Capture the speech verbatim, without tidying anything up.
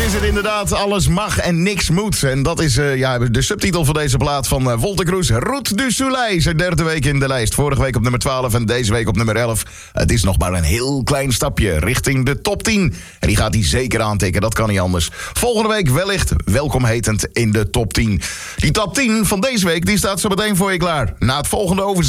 is het inderdaad. Alles mag en niks moet. En dat is uh, ja, de subtitel van deze plaat van uh, Wolter Kroes. Route du Soleil. Zijn derde week in de lijst. Vorige week op nummer twaalf en deze week op nummer elf. Het is nog maar een heel klein stapje richting de top tien. En die gaat hij zeker aantikken. Dat kan niet anders. Volgende week wellicht welkom hetend in de top tien. Die top tien van deze week die staat zo meteen voor je klaar. Na het volgende overzicht.